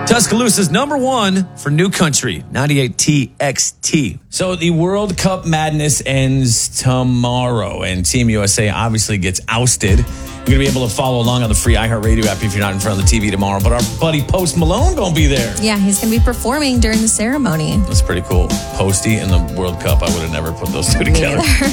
Tuscaloosa's number one for New Country, 98 TXT. So the World Cup madness ends tomorrow, and Team USA obviously gets ousted. You're going to be able to follow along on the free iHeartRadio app if you're not in front of the TV tomorrow. But our buddy Post Malone going to be there. Yeah, he's going to be performing during the ceremony. That's pretty cool. Posty and the World Cup, I would have never put those two together.